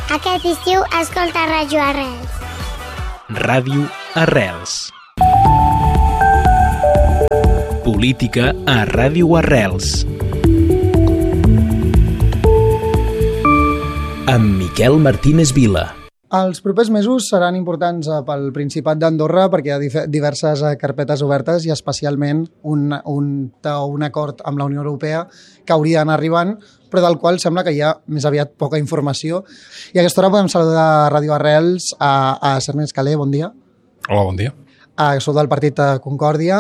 Aquest estiu escolta Ràdio Arrels. Ràdio Arrels. Política a Ràdio Arrels. Amb Miquel Martínez Vila. Els propers mesos seran importants pel Principat d'Andorra perquè hi ha diverses carpetes obertes i especialment un acord amb la Unió Europea que hauria d'anar arribant, però del qual sembla que hi ha més aviat poca informació. I a aquesta hora podem saludar a Ràdio Arrels a Ernest Calé, bon dia. Hola, bon dia. Sou del partit Concòrdia.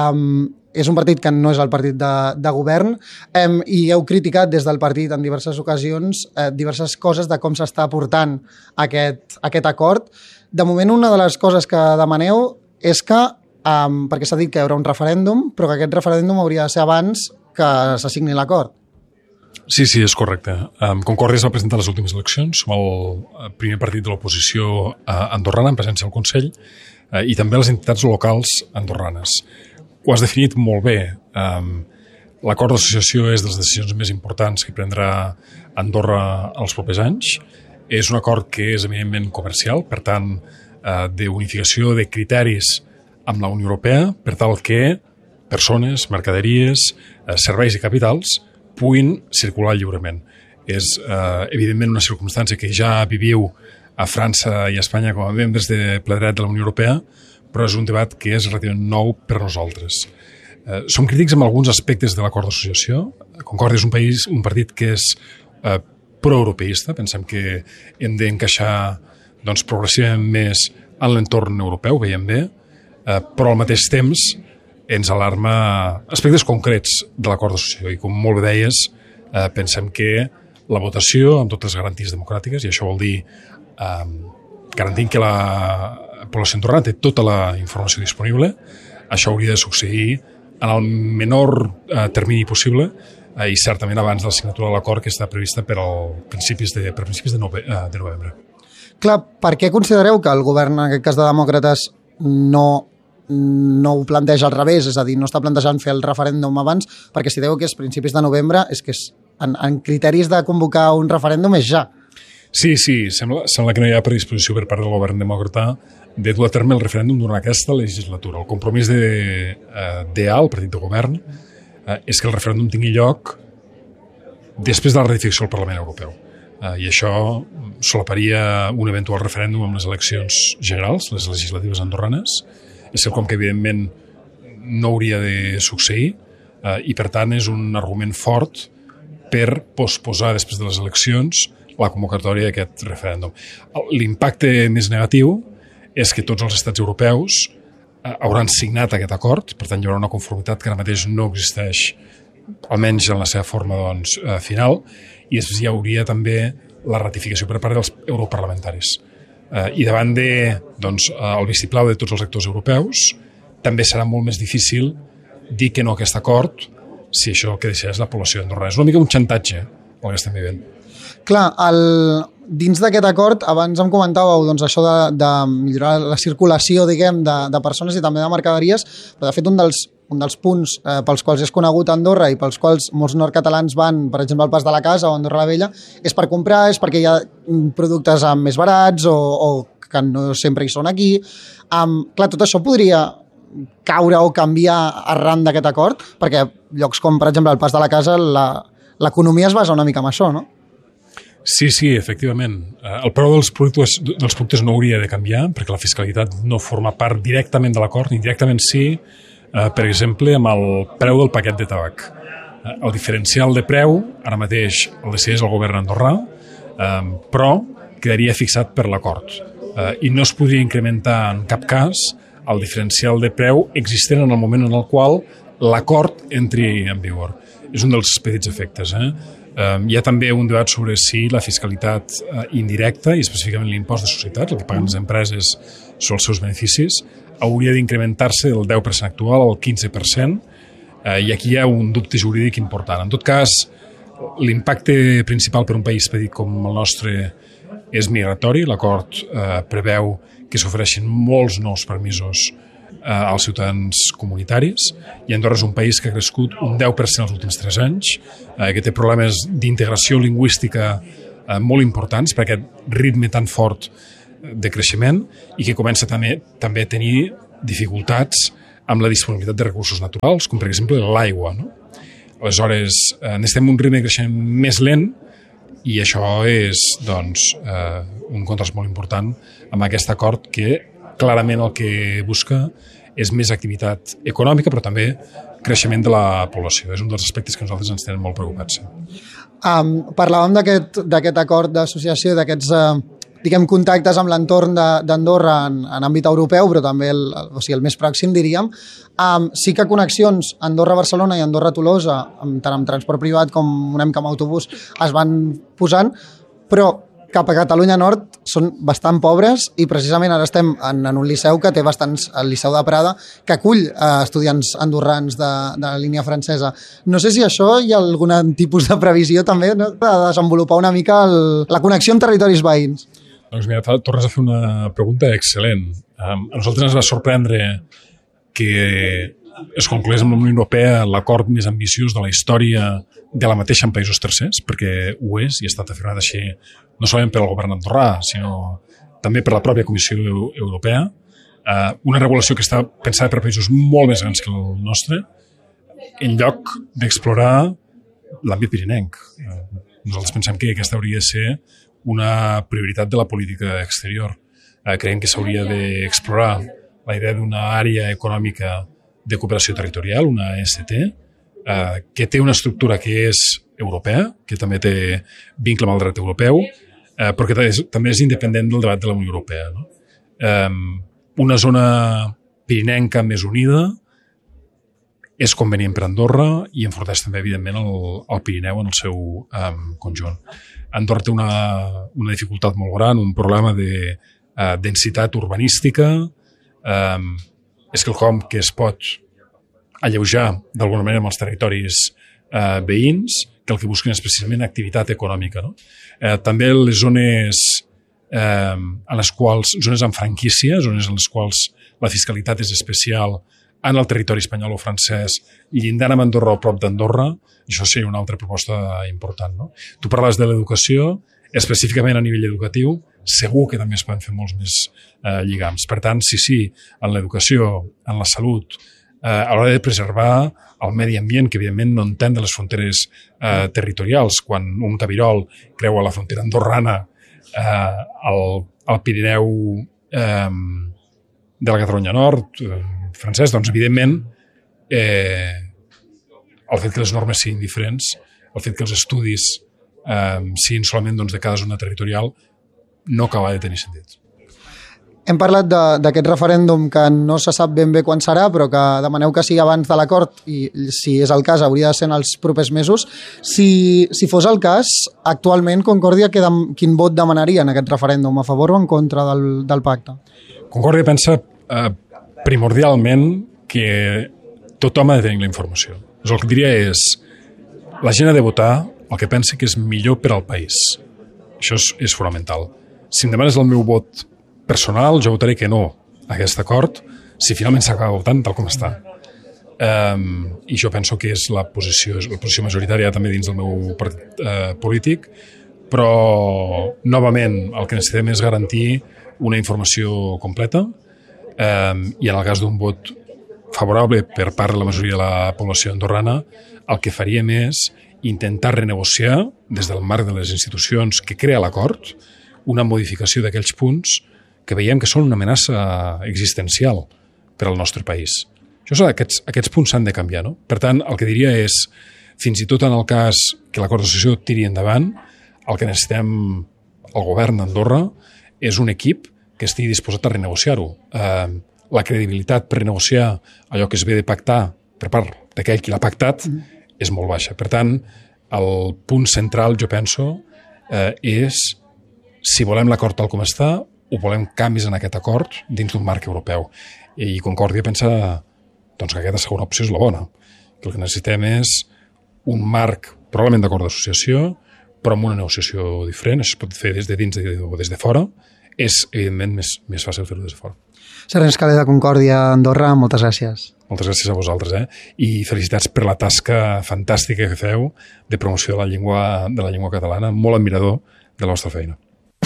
És un partit que no és el partit de govern i heu criticat des del partit en diverses ocasions diverses coses de com s'està portant aquest acord. De moment, una de les coses que demaneu és que, perquè s'ha dit que hi haurà un referèndum, però que aquest referèndum hauria de ser abans que se signi l'acord. Sí, és correcte. Concòrdia s'ha presentat a les últimes eleccions, som el primer partit de l'oposició andorrana en presència al Consell i també les entitats locals andorranes. Ho has definit molt bé. L'acord d'associació és de les decisions més importants que prendrà Andorra els propers anys. És un acord que és eminentment comercial, per tant, d'unificació de criteris amb la Unió Europea, per tal que persones, mercaderies, serveis i capitals puguin circular lliurement. És, evidentment, una circumstància que ja viviu a França i a Espanya com a membres de ple dret de la Unió Europea, però és un debat que és relativament nou per nosaltres. Som crítics amb alguns aspectes de l'acord d'associació. Concòrdia és un partit que és proeuropeista, pensem que hem d'encaixar progressivament més en l'entorn europeu, veiem bé, però al mateix temps ens alarma aspectes concrets de l'acord d'associació i, com molt bé deies, pensem que la votació, amb totes les garanties democràtiques, i això vol dir garantint que la població andorrana té tota la informació disponible, això hauria de succeir en el menor termini possible i certament abans de la signatura de l'acord que està prevista per principis de novembre. Clar, per què considereu que el govern, en aquest cas de demòcrates, no ho planteja al revés? És a dir, no està plantejant fer el referèndum abans, perquè si deu que és principis de novembre, és que en criteris de convocar un referèndum és ja. Sí, sembla que no hi ha predisposició per part del govern demòcrata de dur a terme el referèndum durant aquesta legislatura. El compromís el partit de govern, és que el referèndum tingui lloc després de la ratificació del Parlament Europeu. I això solaparia un eventual referèndum amb les eleccions generals, les legislatives andorranes. És quelcom que, evidentment, no hauria de succeir i, per tant, és un argument fort per posposar després de les eleccions la convocatòria d'aquest referèndum. L'impacte més negatiu és que tots els estats europeus hauran signat aquest acord, per tant hi haurà una conformitat que ara mateix no existeix, almenys en la seva forma final, i després hi hauria també la ratificació per part dels europarlamentaris. I davant el vistiplau de tots els actors europeus, també serà molt més difícil dir que no a aquest acord si això que deixa és la població andorrana. És una mica un xantatge el que estem vivint. Clar, dins d'aquest acord, abans em comentàveu això de millorar la circulació, diguem, de persones i també de mercaderies, però de fet un dels punts pels quals és conegut Andorra i pels quals molts nord-catalans van, per exemple, al Pas de la Casa o a Andorra la Vella, és per comprar, és perquè hi ha productes més barats o que no sempre hi són aquí. Clar, tot això podria caure o canviar arran d'aquest acord, perquè llocs com, per exemple, el Pas de la Casa, l'economia es basa una mica en això, no? Sí, efectivament. El preu dels productes no hauria de canviar perquè la fiscalitat no forma part directament de l'acord, indirectament sí, per exemple, amb el preu del paquet de tabac. El diferencial de preu, ara mateix el decideix el govern andorrà, però quedaria fixat per l'acord. I no es podria incrementar en cap cas el diferencial de preu existent en el moment en el qual l'acord entri en vigor. És un dels petits efectes, Hi ha també un debat sobre si la fiscalitat indirecta i específicament l'impost de societats, el que paguen les empreses sobre els seus beneficis, hauria d'incrementar-se del 10% actual al 15%, i aquí hi ha un dubte jurídic important. En tot cas, l'impacte principal per un país petit com el nostre és migratori. L'acord preveu que s'ofereixin molts nous permisos als ciutadans comunitaris, i Andorra és un país que ha crescut un 10% els últims 3 anys, que té problemes d'integració lingüística molt importants per aquest ritme tan fort de creixement i que comença també a tenir dificultats amb la disponibilitat de recursos naturals, com per exemple l'aigua. No? Aleshores, necessitem un ritme de creixement més lent i això és doncs, un contrast molt important amb aquest acord que clarament el que busca és més activitat econòmica, però també creixement de la població. És un dels aspectes que nosaltres ens tenen molt preocupats. Parlàvem d'aquest acord d'associació, d'aquests contactes amb l'entorn d'Andorra en àmbit europeu, però també el més pròxim, diríem. Sí que connexions Andorra-Barcelona i Andorra-Tolosa, tant amb transport privat com una mica amb autobús, es van posant, però cap a Catalunya Nord són bastant pobres i precisament ara estem en un liceu que té bastants, el Liceu de Prada, que acull estudiants andorrans de la línia francesa. No sé si això hi ha algun tipus de previsió també, no? De desenvolupar una mica la connexió amb territoris veïns. Doncs mira, tornes a fer una pregunta excel·lent. A nosaltres ens va sorprendre que es concloés amb la Unió Europea l'acord més ambiciós de la història de la mateixa en països tercers, perquè ho és i ha estat afirmat així no solament per al govern andorrà, sinó també per la pròpia Comissió Europea. Una regulació que està pensada per països molt més grans que el nostre, en lloc d'explorar l'àmbit pirinenc. Nosaltres pensem que aquesta hauria de ser una prioritat de la política exterior. Creiem que s'hauria d'explorar la idea d'una àrea econòmica de cooperació territorial, una AST, que té una estructura que és europea, que també té vincle amb el dret europeu, però que també és independent del debat de la Unió Europea. No? Una zona pirinenca més unida és convenient per Andorra i enforteix també, evidentment, el Pirineu en el seu conjunt. Andorra té una dificultat molt gran, un problema de densitat urbanística, és quelcom que es pot alleujar d'alguna manera amb els territoris veïns, que el que busquen és precisament activitat econòmica. No? També les zones zones amb franquícia, zones en les quals la fiscalitat és especial en el territori espanyol o francès, llindant amb Andorra o prop d'Andorra, això seria una altra proposta important. No? Tu parles de l'educació, específicament a nivell educatiu, segur que també es poden fer molts més lligams. Per tant, sí, en l'educació, en la salut, a l'hora de preservar el medi ambient, que evidentment no entén de les fronteres territorials. Quan un cabirol creua la frontera andorrana al Pirineu de la Catalunya Nord, francès, doncs evidentment el fet que les normes siguin diferents, el fet que els estudis siguin solament de cada zona territorial, no acaba de tenir sentit. Hem parlat d'aquest referèndum que no se sap ben bé quan serà, però que demaneu que sigui abans de l'acord i, si és el cas, hauria de ser en els propers mesos. Si fos el cas, actualment Concòrdia quin vot demanaria en aquest referèndum, a favor o en contra del pacte? Concòrdia pensa primordialment que tothom ha de tenir la informació. El que diria és, la gent ha de votar el que pensa que és millor per al país. Això és fonamental. Si em demanes el meu vot personal, jo votaré que no a aquest acord, si finalment s'acaba votant tal com està. I jo penso que és la posició majoritària també dins del meu partit polític, però novament el que necessitem és garantir una informació completa i en el cas d'un vot favorable per part de la majoria de la població andorrana, el que faríem és intentar renegociar des del marc de les institucions que crea l'acord una modificació d'aquells punts que veiem que són una amenaça existencial per al nostre país. Aquests punts s'han de canviar. No? Per tant, el que diria és, fins i tot en el cas que l'acord d'associació tiri endavant, el que necessitem el govern d'Andorra és un equip que estigui disposat a renegociar-ho. La credibilitat per renegociar allò que es ve de pactar per part d'aquell qui l'ha pactat és molt baixa. Per tant, el punt central, jo penso, és si volem l'acord tal com està o volem canvis en aquest acord dins d'un marc europeu. I Concòrdia pensa que aquesta segona opció és la bona. Que el que necessitem és un marc probablement d'acord d'associació, però amb una negociació diferent. Això es pot fer des de dins o des de fora. És, evidentment, més fàcil fer-ho des de fora. Serrens Calé de Concòrdia, Andorra, moltes gràcies. Moltes gràcies a vosaltres, i felicitats per la tasca fantàstica que feu de promoció de la llengua catalana. Molt admirador de la vostra feina.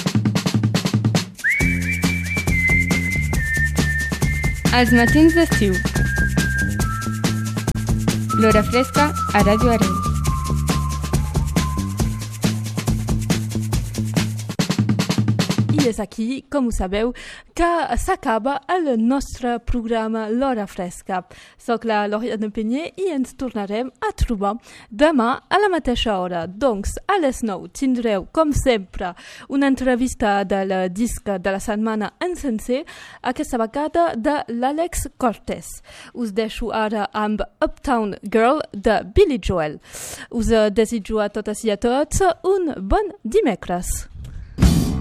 Els matins d'estiu. L'hora fresca a Ràdio Arrels. I és aquí, com ho sabeu, que s'acaba el nostre programa L'Hora Fresca. Soc la Loriane Penyer i ens tornarem a trobar demà a la mateixa hora. Doncs, a les 9 tindreu, com sempre, una entrevista del disc de la setmana en sencer, aquesta vegada de l'Àlex Cortés. Us deixo ara amb Uptown Girl de Billy Joel. Us desitjo a totes i a tots un bon dimecres.